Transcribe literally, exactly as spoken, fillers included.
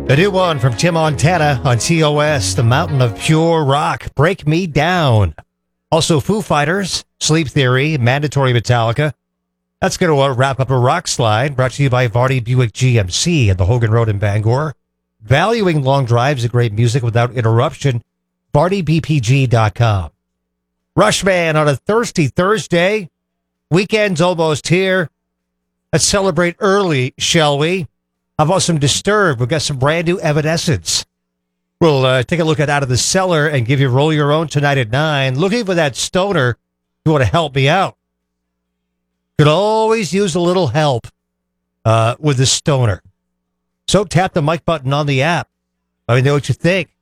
The new one from Tim Montana on T O S, The Mountain of Pure Rock, Break Me Down. Also Foo Fighters, Sleep Theory, Mandatory Metallica. That's going to uh, wrap up a rock slide brought to you by Vardy Buick G M C at the Hogan Road in Bangor. Valuing long drives and great music without interruption, vardy b p g dot com. Rushman on a thirsty Thursday. Weekend's almost here. Let's celebrate early, shall we? How about some Disturbed? We've got some brand new Evanescence. We'll uh, take a look at Out of the Cellar and give you Roll Your Own tonight at nine. Looking for that stoner who want to help me out. Could always use a little help uh, with the stoner. So tap the mic button on the app. Let me know what you think.